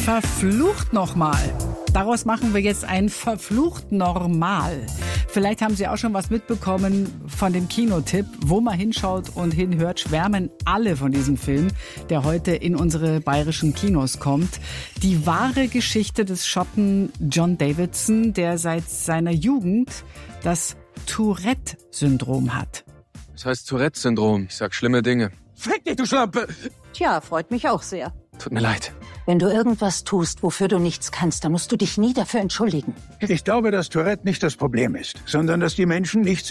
Verflucht nochmal. Daraus machen wir jetzt ein verflucht normal. Vielleicht haben Sie auch schon was mitbekommen von dem Kinotipp. Wo man hinschaut und hinhört, schwärmen alle von diesem Film, der heute in unsere bayerischen Kinos kommt. Die wahre Geschichte des Schotten John Davidson, der seit seiner Jugend das Tourette-Syndrom hat. Das heißt Tourette-Syndrom. Ich sag schlimme Dinge. Fick dich, du Schlampe! Tja, freut mich auch sehr. Tut mir leid. Wenn du irgendwas tust, wofür du nichts kannst, dann musst du dich nie dafür entschuldigen. Ich glaube, dass Tourette nicht das Problem ist, sondern dass die Menschen nicht